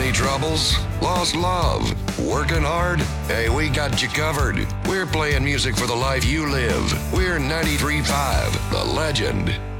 Any troubles? Lost love? Working hard? Hey, we got you covered. We're playing music for the life you live. We're 93.5, The Legend.